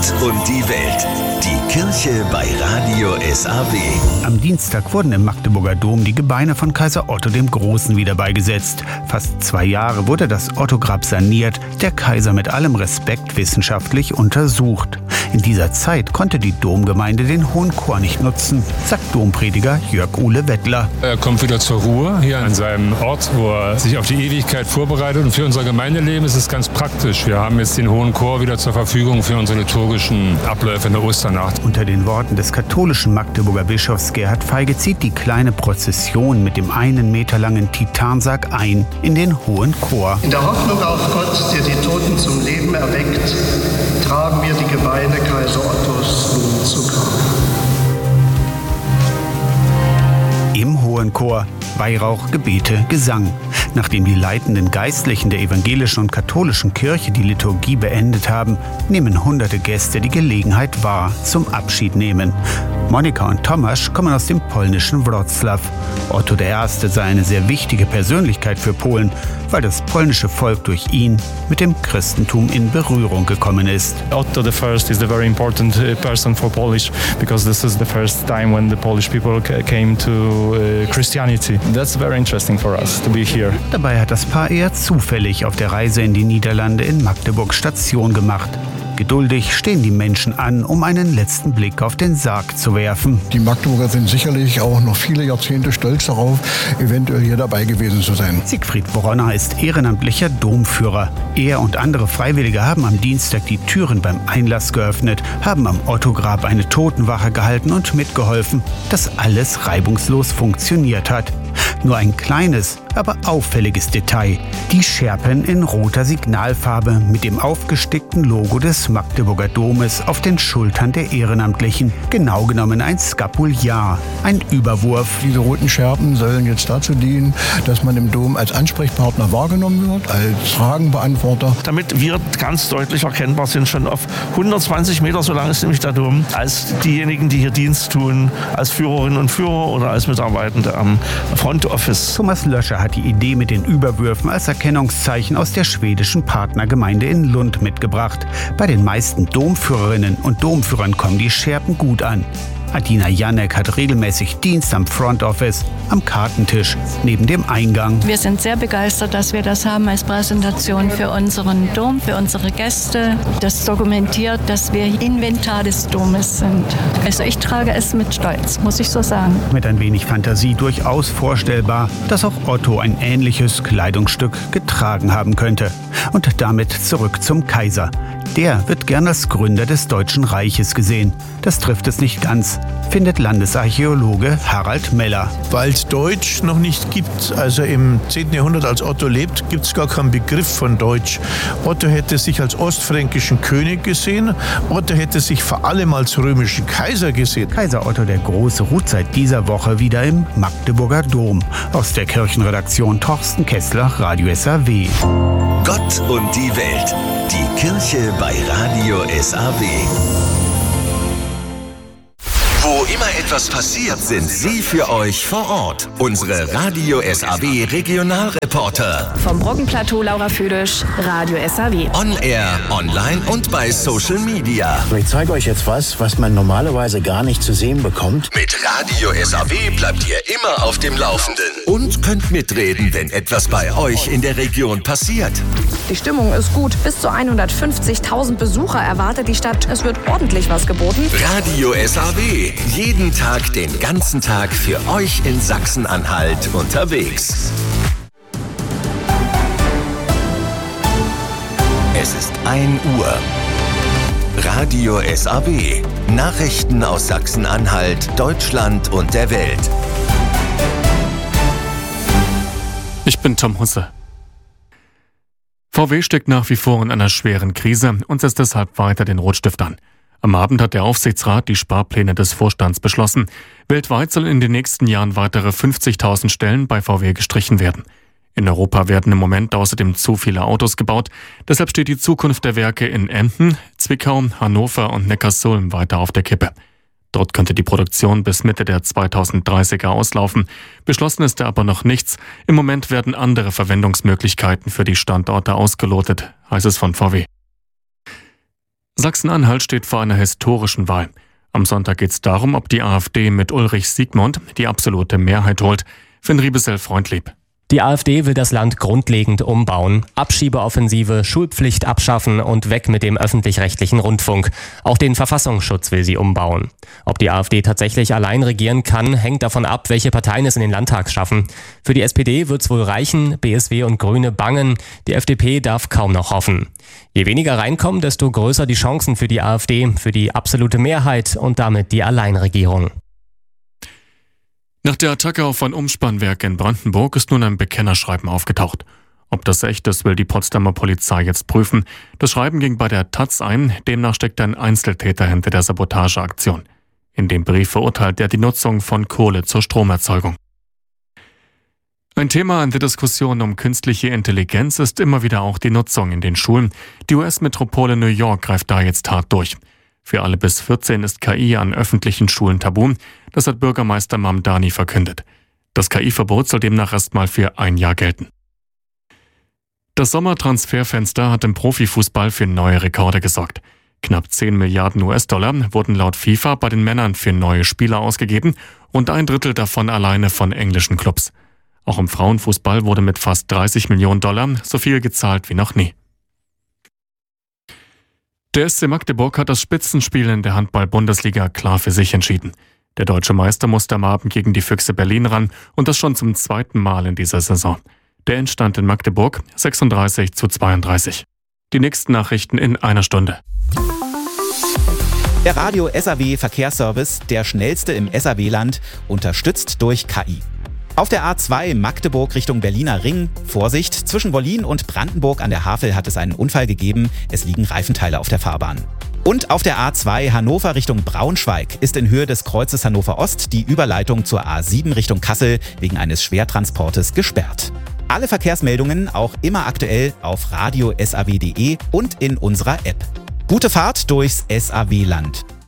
Gott und die Welt. Die Kirche bei Radio SAW. Am Dienstag wurden im Magdeburger Dom die Gebeine von Kaiser Otto dem Großen wieder beigesetzt. Fast 2 Jahre wurde das Otto-Grab saniert, der Kaiser mit allem Respekt wissenschaftlich untersucht. In dieser Zeit konnte die Domgemeinde den Hohen Chor nicht nutzen, sagt Domprediger Jörg-Uwe Wettler. Er kommt wieder zur Ruhe hier an seinem Ort, wo er sich auf die Ewigkeit vorbereitet. Und für unser Gemeindeleben ist es ganz praktisch. Wir haben jetzt den Hohen Chor wieder zur Verfügung für unsere liturgischen Abläufe in der Osternacht. Unter den Worten des katholischen Magdeburger Bischofs Gerhard Feige zieht die kleine Prozession mit dem 1 Meter langen Titansarg ein in den Hohen Chor. In der Hoffnung auf Gott, der die Toten zum Leben erweckt, tragen wir die Gebeine Kaiser Ottos nun zu Grabe. Im Hohen Chor Weihrauch, Gebete, Gesang. Nachdem die leitenden Geistlichen der evangelischen und katholischen Kirche die Liturgie beendet haben, nehmen hunderte Gäste die Gelegenheit wahr zum Abschiednehmen. Monika und Tomasz kommen aus dem polnischen Wrocław. Otto I. sei eine sehr wichtige Persönlichkeit für Polen, weil das polnische Volk durch ihn mit dem Christentum in Berührung gekommen ist. Otto I is a very important person for Polish, because this is the first time when the Polish people came to Christianity. That's very interesting for us to be here. Dabei hat das Paar eher zufällig auf der Reise in die Niederlande in Magdeburg Station gemacht. Geduldig stehen die Menschen an, um einen letzten Blick auf den Sarg zu werfen. Die Magdeburger sind sicherlich auch noch viele Jahrzehnte stolz darauf, eventuell hier dabei gewesen zu sein. Siegfried Bronner ist ehrenamtlicher Domführer. Er und andere Freiwillige haben am Dienstag die Türen beim Einlass geöffnet, haben am Otto-Grab eine Totenwache gehalten und mitgeholfen, dass alles reibungslos funktioniert hat. Nur ein kleines, aber auffälliges Detail: die Scherpen in roter Signalfarbe mit dem aufgestickten Logo des Magdeburger Domes auf den Schultern der Ehrenamtlichen. Genau genommen ein Skapuliar, ein Überwurf. Diese roten Scherpen sollen jetzt dazu dienen, dass man im Dom als Ansprechpartner wahrgenommen wird, als Fragenbeantworter. Damit wir ganz deutlich erkennbar sind, schon auf 120 Meter, so lang ist nämlich der Dom, als diejenigen, die hier Dienst tun, als Führerinnen und Führer oder als Mitarbeitende am Front Office. Thomas Löscher hat die Idee mit den Überwürfen als Erkennungszeichen aus der schwedischen Partnergemeinde in Lund mitgebracht. Bei den meisten Domführerinnen und Domführern kommen die Scherpen gut an. Adina Janek hat regelmäßig Dienst am Front Office, am Kartentisch, neben dem Eingang. Wir sind sehr begeistert, dass wir das haben als Präsentation für unseren Dom, für unsere Gäste. Das dokumentiert, dass wir Inventar des Domes sind. Also ich trage es mit Stolz, muss ich so sagen. Mit ein wenig Fantasie durchaus vorstellbar, dass auch Otto ein ähnliches Kleidungsstück getragen haben könnte. Und damit zurück zum Kaiser. Der wird gern als Gründer des Deutschen Reiches gesehen. Das trifft es nicht ganz, findet Landesarchäologe Harald Meller. Weil es Deutsch noch nicht gibt, also im 10. Jahrhundert, als Otto lebt, gibt es gar keinen Begriff von Deutsch. Otto hätte sich als ostfränkischen König gesehen. Otto hätte sich vor allem als römischen Kaiser gesehen. Kaiser Otto der Große ruht seit dieser Woche wieder im Magdeburger Dom. Aus der Kirchenredaktion Torsten Kessler, Radio SAW. Gott und die Welt. Die Kirche bei Radio SAW. Wo immer etwas passiert, sind Sie für euch vor Ort. Unsere Radio SAW Regionalreporter. Vom Brockenplateau Laura Füdisch, Radio SAW. On Air, online und bei Social Media. Ich zeige euch jetzt was man normalerweise gar nicht zu sehen bekommt. Mit Radio SAW bleibt ihr immer auf dem Laufenden. Und könnt mitreden, wenn etwas bei euch in der Region passiert. Die Stimmung ist gut. Bis zu 150.000 Besucher erwartet die Stadt. Es wird ordentlich was geboten. Radio SAW. Jeden Tag, den ganzen Tag für euch in Sachsen-Anhalt unterwegs. Es ist 1 Uhr. Radio SAW. Nachrichten aus Sachsen-Anhalt, Deutschland und der Welt. Ich bin Tom Husse. VW steckt nach wie vor in einer schweren Krise und setzt deshalb weiter den Rotstift an. Am Abend hat der Aufsichtsrat die Sparpläne des Vorstands beschlossen. Weltweit sollen in den nächsten Jahren weitere 50.000 Stellen bei VW gestrichen werden. In Europa werden im Moment außerdem zu viele Autos gebaut. Deshalb steht die Zukunft der Werke in Emden, Zwickau, Hannover und Neckarsulm weiter auf der Kippe. Dort könnte die Produktion bis Mitte der 2030er auslaufen. Beschlossen ist da aber noch nichts. Im Moment werden andere Verwendungsmöglichkeiten für die Standorte ausgelotet, heißt es von VW. Sachsen-Anhalt steht vor einer historischen Wahl. Am Sonntag geht es darum, ob die AfD mit Ulrich Siegmund die absolute Mehrheit holt. Finn Riebesell-Freundlieb. Die AfD will das Land grundlegend umbauen, Abschiebeoffensive, Schulpflicht abschaffen und weg mit dem öffentlich-rechtlichen Rundfunk. Auch den Verfassungsschutz will sie umbauen. Ob die AfD tatsächlich allein regieren kann, hängt davon ab, welche Parteien es in den Landtag schaffen. Für die SPD wird es wohl reichen, BSW und Grüne bangen, die FDP darf kaum noch hoffen. Je weniger reinkommen, desto größer die Chancen für die AfD, für die absolute Mehrheit und damit die Alleinregierung. Nach der Attacke auf ein Umspannwerk in Brandenburg ist nun ein Bekennerschreiben aufgetaucht. Ob das echt ist, will die Potsdamer Polizei jetzt prüfen. Das Schreiben ging bei der taz ein, demnach steckt ein Einzeltäter hinter der Sabotageaktion. In dem Brief verurteilt er die Nutzung von Kohle zur Stromerzeugung. Ein Thema in der Diskussion um künstliche Intelligenz ist immer wieder auch die Nutzung in den Schulen. Die US-Metropole New York greift da jetzt hart durch. Für alle bis 14 ist KI an öffentlichen Schulen tabu. Das hat Bürgermeister Mamdani verkündet. Das KI-Verbot soll demnach erstmal für ein Jahr gelten. Das Sommertransferfenster hat im Profifußball für neue Rekorde gesorgt. Knapp 10 Milliarden US-Dollar wurden laut FIFA bei den Männern für neue Spieler ausgegeben und 1/3 davon alleine von englischen Clubs. Auch im Frauenfußball wurde mit fast 30 Millionen Dollar so viel gezahlt wie noch nie. Der SC Magdeburg hat das Spitzenspiel in der Handball-Bundesliga klar für sich entschieden. Der deutsche Meister musste am Abend gegen die Füchse Berlin ran und das schon zum zweiten Mal in dieser Saison. Der Endstand in Magdeburg 36:32. Die nächsten Nachrichten in einer Stunde. Der Radio SAW Verkehrsservice, der schnellste im SAW-Land, unterstützt durch KI. Auf der A2 Magdeburg Richtung Berliner Ring, Vorsicht, zwischen Wollin und Brandenburg an der Havel hat es einen Unfall gegeben. Es liegen Reifenteile auf der Fahrbahn. Und auf der A2 Hannover Richtung Braunschweig ist in Höhe des Kreuzes Hannover Ost die Überleitung zur A7 Richtung Kassel wegen eines Schwertransportes gesperrt. Alle Verkehrsmeldungen auch immer aktuell auf radiosaw.de und in unserer App. Gute Fahrt durchs SAW-Land.